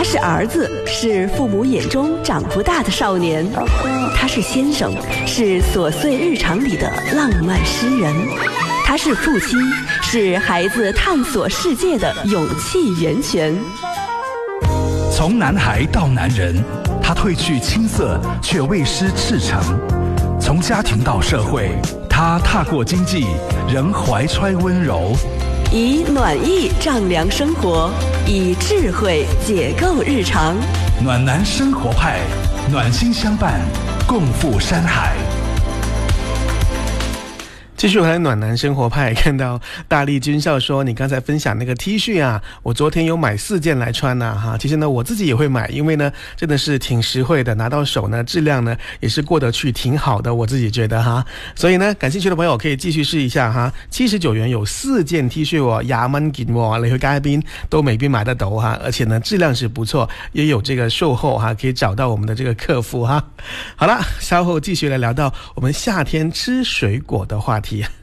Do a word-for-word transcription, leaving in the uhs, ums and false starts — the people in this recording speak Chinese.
是儿子，是父母眼中长不大的少年；他是先生，是琐碎日常里的浪漫诗人；他是父亲，是孩子探索世界的勇气源泉。 从男孩到男人，他褪去青涩，却未失赤诚；从家庭到社会，他踏过经济，仍怀揣温柔。 以暖意丈量生活，以智慧解构日常。 暖男生活派，暖心相伴，共赴山海。 继续回来暖男生活派，看到大力军校说你刚才分享那个 T 恤啊，我昨天有买四件来穿啊哈，其实呢我自己也会买，因为呢真的是挺实惠的，拿到手呢质量呢也是过得去，挺好的，我自己觉得哈。所以呢感兴趣的朋友可以继续试一下哈，七十九元有四件 T 恤哦，廿蚊件喎，你去街邊都未必買得到哈，而且呢質量是不錯，也有這個售後哈，可以找到我們的這個客服哈。好了，稍後繼續來聊到我們夏天吃水果的話題。